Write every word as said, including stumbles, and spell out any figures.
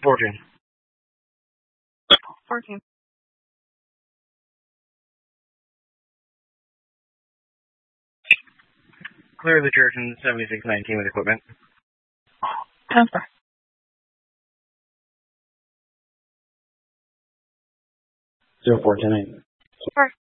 fourteen. fourteen. Clear the church in seventy-six nineteen with equipment. Transfer. Zero four ten eight. Sorry.